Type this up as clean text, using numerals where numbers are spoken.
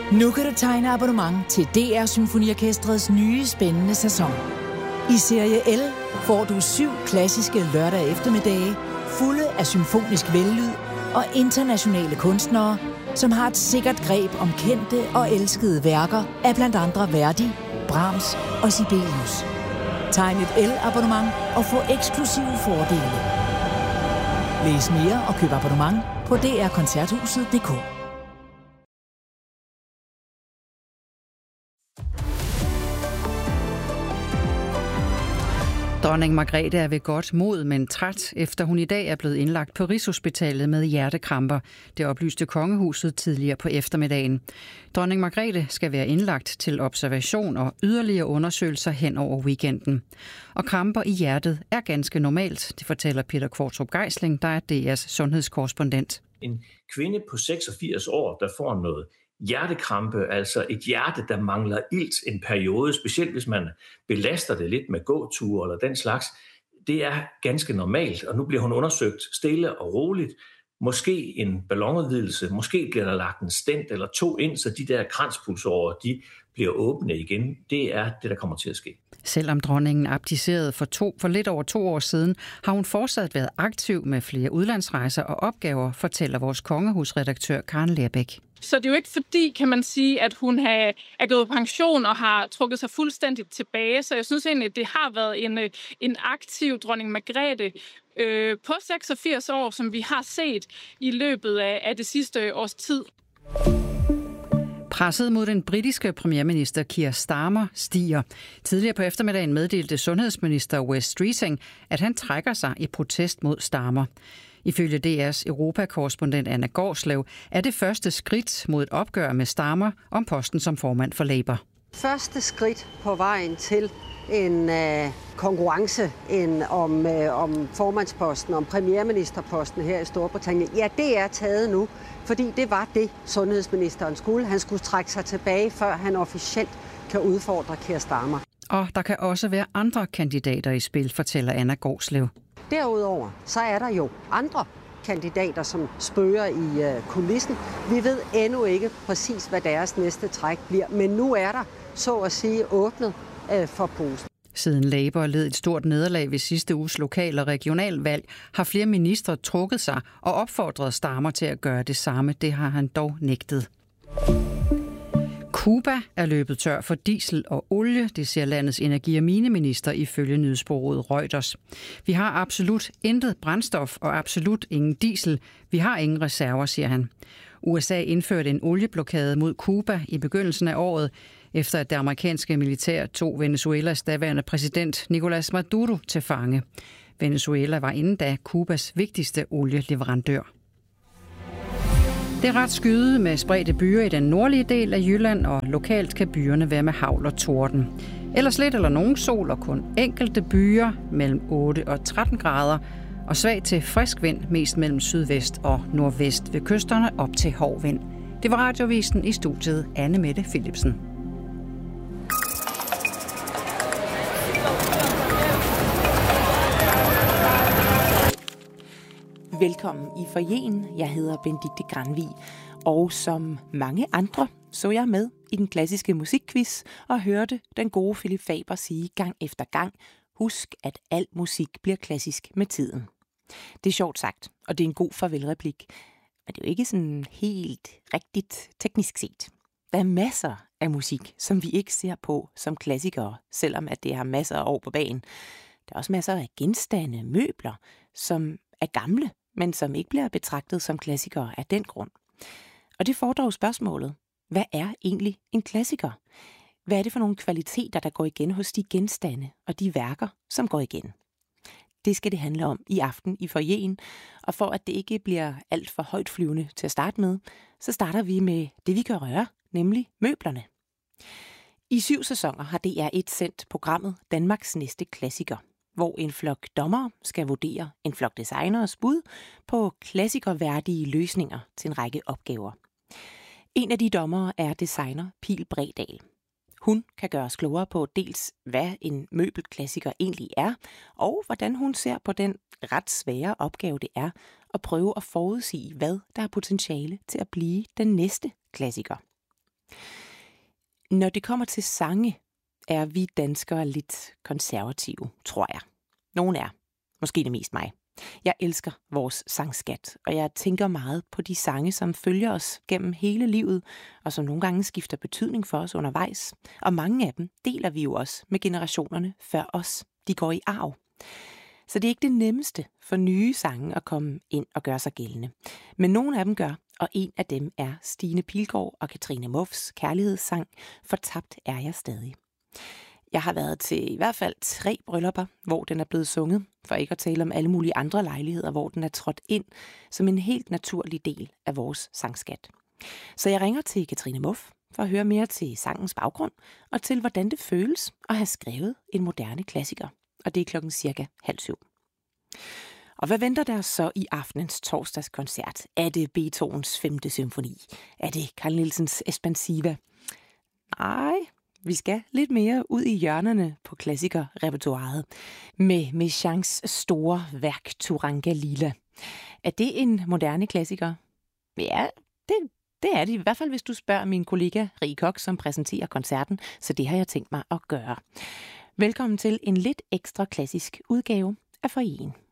Nu kan du tegne abonnement til DR Symfoniorkestrets nye spændende sæson. I serie L får du 7 klassiske lørdag eftermiddage, fulde af symfonisk vellyd og internationale kunstnere, som har et sikkert greb om kendte og elskede værker af blandt andre Verdi, Brahms og Sibelius. Tegn et L-abonnement og få eksklusive fordele. Læs mere og køb abonnement på drkoncerthuset.dk. Dronning Margrethe er ved godt mod, men træt, efter hun i dag er blevet indlagt på Rigshospitalet med hjertekramper. Det oplyste kongehuset tidligere på eftermiddagen. Dronning Margrethe skal være indlagt til observation og yderligere undersøgelser hen over weekenden. Og kramper i hjertet er ganske normalt, det fortæller Peter Kvartrup Geisling, der er DR's sundhedskorrespondent. En kvinde på 86 år, der får noget hjertekrampe, altså et hjerte, der mangler ilt en periode, specielt hvis man belaster det lidt med gåture eller den slags, det er ganske normalt, og nu bliver hun undersøgt stille og roligt. Måske en ballonudvidelse, måske bliver der lagt en stent eller 2 ind, så de der kranspulsårer, de bliver åbne igen. Det er det, der kommer til at ske. Selvom dronningen abdicerede for lidt over 2 år siden, har hun fortsat været aktiv med flere udlandsrejser og opgaver, fortæller vores kongehusredaktør Karen Lerbæk. Så det er jo ikke fordi, kan man sige, at hun er gået på pension og har trukket sig fuldstændigt tilbage. Så jeg synes egentlig, at det har været en aktiv dronning Margrethe på 86 år, som vi har set i løbet af det sidste års tid. Presset mod den britiske premierminister Keir Starmer stiger. Tidligere på eftermiddagen meddelte sundhedsminister Wes Streeting, at han trækker sig i protest mod Starmer. Ifølge DR's Europakorrespondent Anna Gårdslev er det første skridt mod et opgør med Starmer om posten som formand for Labour. Første skridt på vejen til en konkurrence om formandsposten, om premierministerposten her i Storbritannien, ja, det er taget nu, fordi det var det, sundhedsministeren skulle. Han skulle trække sig tilbage, før han officielt kan udfordre Keir Starmer. Og der kan også være andre kandidater i spil, fortæller Anna Gårdslev. Derudover så er der jo andre kandidater, som spøger i kulissen. Vi ved endnu ikke præcis, hvad deres næste træk bliver, men nu er der, så at sige, åbnet for posen. Siden Labour led et stort nederlag ved sidste uges lokal- og regionalvalg, har flere ministre trukket sig og opfordret Starmer til at gøre det samme. Det har han dog nægtet. Cuba er løbet tør for diesel og olie, det siger landets energi- og mineminister ifølge nyhedsbureauet Reuters. Vi har absolut intet brændstof og absolut ingen diesel. Vi har ingen reserver, siger han. USA indførte en olieblokade mod Cuba i begyndelsen af året, efter at det amerikanske militær tog Venezuelas daværende præsident Nicolás Maduro til fange. Venezuela var inden da Cubas vigtigste olieleverandør. Det er ret skyet med spredte byer i den nordlige del af Jylland, og lokalt kan byerne være med hagl og torden. Ellers lidt eller nogen sol og kun enkelte byer mellem 8 og 13 grader, og svag til frisk vind mest mellem sydvest og nordvest ved kysterne op til hård vind. Det var Radiovisen, i studiet Anne Mette Philipsen. Velkommen i foyeren. Jeg hedder Benedikte Granvig, og som mange andre så jeg med i den klassiske musikquiz og hørte den gode Philip Faber sige gang efter gang: husk, at al musik bliver klassisk med tiden. Det er sjovt sagt, og det er en god farvelreplik, men det er jo ikke sådan helt rigtigt teknisk set. Der er masser af musik, som vi ikke ser på som klassikere, selvom at det har masser af år på bagen. Der er også masser af genstande, møbler, som er gamle, men som ikke bliver betragtet som klassikere af den grund. Og det fordrer jo spørgsmålet: hvad er egentlig en klassiker? Hvad er det for nogle kvaliteter, der går igen hos de genstande og de værker, som går igen? Det skal det handle om i aften i foyeren, og for at det ikke bliver alt for højtflyvende til at starte med, så starter vi med det, vi kan røre, nemlig møblerne. I 7 sæsoner har DR1 sendt programmet Danmarks næste klassiker, hvor en flok dommere skal vurdere en flok designeres bud på klassikerværdige løsninger til en række opgaver. En af de dommere er designer Pil Bredal. Hun kan gøre os klogere på dels, hvad en møbelklassiker egentlig er, og hvordan hun ser på den ret svære opgave, det er at prøve at forudsige, hvad der har potentiale til at blive den næste klassiker. Når det kommer til sange, er vi danskere lidt konservative, tror jeg. Nogen er. Måske det mest mig. Jeg elsker vores sangskat, og jeg tænker meget på de sange, som følger os gennem hele livet, og som nogle gange skifter betydning for os undervejs. Og mange af dem deler vi jo også med generationerne før os. De går i arv. Så det er ikke det nemmeste for nye sange at komme ind og gøre sig gældende. Men nogle af dem gør, og en af dem er Stine Pilgaard og Katrine Mauffs kærlighedssang "Fortabt er jeg stadig". Jeg har været til i hvert fald 3 bryllupper, hvor den er blevet sunget, for ikke at tale om alle mulige andre lejligheder, hvor den er trådt ind som en helt naturlig del af vores sangskat. Så jeg ringer til Katrine Mauff for at høre mere til sangens baggrund, og til hvordan det føles at have skrevet en moderne klassiker. Og det er klokken cirka 6:30. Og hvad venter der så i aftenens torsdagskoncert? Er det Beethovens 5. symfoni? Er det Carl Nielsens Espansiva? Nej, vi skal lidt mere ud i hjørnerne på klassikerrepertoiret med Messiaens store værk Turanga Lila. Er det en moderne klassiker? Ja, det er det i hvert fald, hvis du spørger min kollega Rie Koch, som præsenterer koncerten, så det har jeg tænkt mig at gøre. Velkommen til en lidt ekstra klassisk udgave af Foyeren.